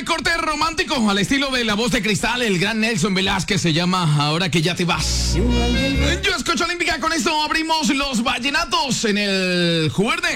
corte romántico al estilo de La Voz de Cristal, el gran Nelson Velázquez, se llama Ahora que ya te vas. Yo escucho Olímpica, con esto abrimos los vallenatos en el Juerde.